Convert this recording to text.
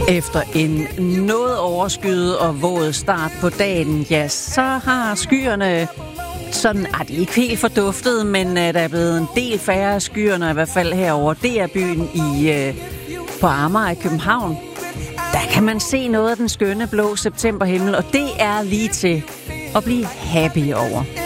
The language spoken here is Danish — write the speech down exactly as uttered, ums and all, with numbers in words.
Efter en noget overskyet og våd start på dagen, ja, så har skyerne sådan, ah, de er ikke helt forduftet, men uh, der er blevet en del færre af skyerne, i hvert fald herover. Det er byen i, uh, på Amager i København. Der kan man se noget af den skønne blå septemberhimmel, og det er lige til at blive happy over.